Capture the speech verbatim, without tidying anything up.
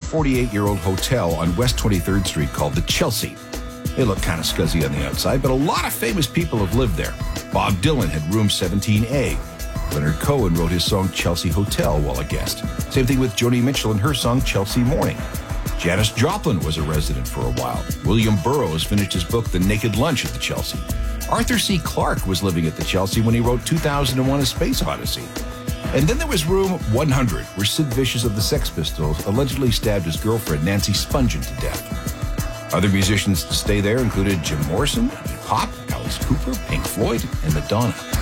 forty-eight-year-old hotel on West twenty-third Street called the Chelsea. It looked kind of scuzzy on the outside, but a lot of famous people have lived there. Bob Dylan had room seventeen A. Leonard Cohen wrote his song Chelsea Hotel while a guest. Same thing with Joni Mitchell and her song Chelsea Morning. Janis Joplin was a resident for a while. William Burroughs finished his book The Naked Lunch at the Chelsea. Arthur C. Clarke was living at the Chelsea when he wrote two thousand one A Space Odyssey. And then there was room one hundred, where Sid Vicious of the Sex Pistols allegedly stabbed his girlfriend Nancy Spungen to death. Other musicians to stay there included Jim Morrison, Iggy Pop, Alice Cooper, Pink Floyd, and Madonna.